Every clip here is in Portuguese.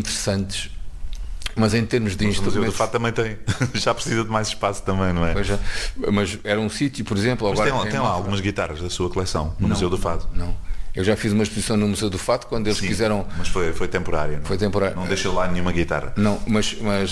interessantes, mas em termos de O Museu do instrumentos... Fado também tem, já precisa de mais espaço também, não é? Pois é, mas era um sítio, por exemplo... Mas agora tem lá algumas guitarras da sua coleção no Não, Museu do Fado. Não. Eu já fiz uma exposição no Museu do Fado quando eles Sim, quiseram... mas foi temporário. Não? Foi temporário. Não deixou lá nenhuma guitarra. Não, mas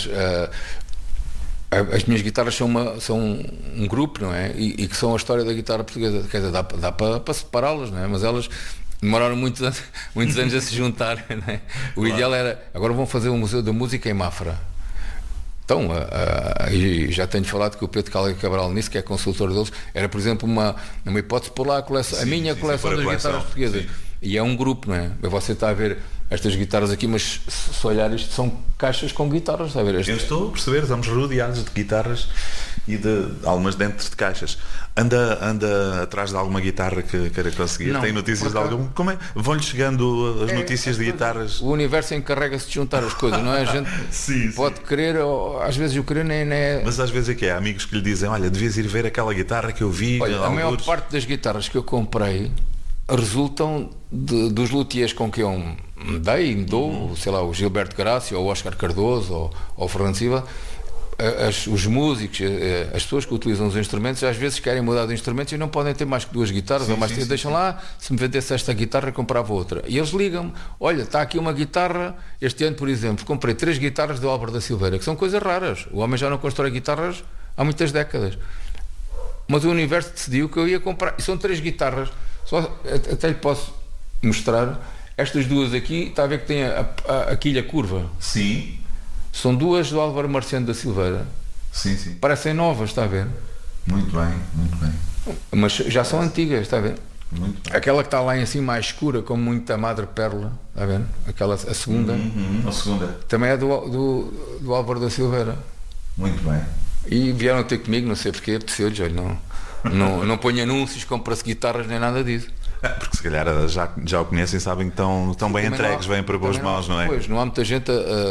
as minhas guitarras são um grupo, não é? E que são a história da guitarra portuguesa. Quer dizer, dá para separá-las, não é? Mas elas demoraram muitos anos a se juntar, não é? O ideal era... Agora vão fazer um Museu da Música em Mafra. Então, e já tenho falado que o Pedro Calha Cabral nisso, que é consultor deles, era, por exemplo, uma hipótese por lá a minha coleção das guitarras portuguesas. Sim. E é um grupo, não é? Você está a ver estas guitarras aqui, mas se olhar isto são caixas com guitarras, está a ver? Eu estou a perceber, estamos rodeados de guitarras e de algumas dentro de caixas. Anda atrás de alguma guitarra que queira conseguir? Não, tem notícias de algum? Como é? Vão-lhe chegando as notícias de guitarras? O universo encarrega-se de juntar as coisas, não é? A gente sim, pode querer, ou às vezes o querer nem é... Mas às vezes é que é amigos que lhe dizem, olha, devias ir ver aquela guitarra que eu vi. Olha, a maior parte das guitarras que eu comprei resultam dos luthiers com que eu me dou, sei lá, o Gilberto Gracia, ou o Oscar Cardoso, ou o Fernando Silva. Os músicos, as pessoas que utilizam os instrumentos, às vezes querem mudar de instrumentos e não podem ter mais que 2 guitarras, ou mais sim, deixam lá, se me vendesse esta guitarra, comprava outra. E eles ligam-me, olha, está aqui uma guitarra, este ano, por exemplo, comprei 3 guitarras do Álvaro da Silveira, que são coisas raras. O homem já não constrói guitarras há muitas décadas. Mas o universo decidiu que eu ia comprar, e são 3 guitarras, até lhe posso mostrar, estas 2 aqui, está a ver que tem a quilha curva. Sim. São 2 do Álvaro Marciano da Silveira. Sim. Parecem novas, está a ver? Muito bem. Mas já são antigas, está a ver? Muito bem. Aquela que está lá em cima mais escura, como muita madre pérola, está a ver? Aquela, a segunda. A segunda. Também é do Álvaro da Silveira. Muito bem. E vieram ter comigo, não sei porquê, apeteceu-lhes, olha, não ponho anúncios, compra-se guitarras nem nada disso. Porque se calhar já o conhecem, sabem que estão bem entregues, vêm para boas mãos, não é? Pois, não há muita gente.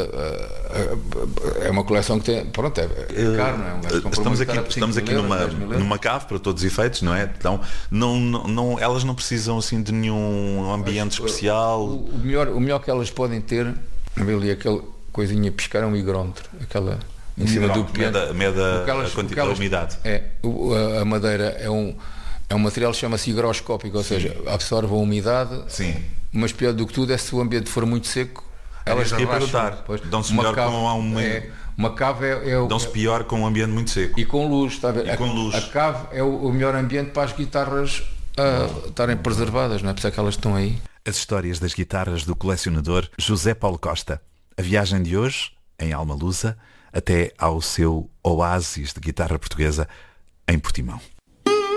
É uma coleção que tem. Pronto, é caro, não é? Estamos aqui numa cave para todos os efeitos, não é? Então elas não precisam assim de nenhum ambiente especial. O melhor que elas podem ter, ali aquela coisinha piscar, é um higrómetro, aquela em cima do piano. Mede a quantidade de umidade. A madeira é um material que chama-se higroscópico, ou seja, absorve a umidade. Sim. Mas pior do que tudo é se o ambiente for muito seco, elas arrastam. Dão-se melhor com uma cave dão-se pior com um ambiente muito seco. E com luz, está a ver? A cave é o melhor ambiente para as guitarras estarem preservadas, não é? Por isso é que elas estão aí. As histórias das guitarras do colecionador José Paulo Costa. A viagem de hoje, em Almalusa, até ao seu oásis de guitarra portuguesa em Portimão.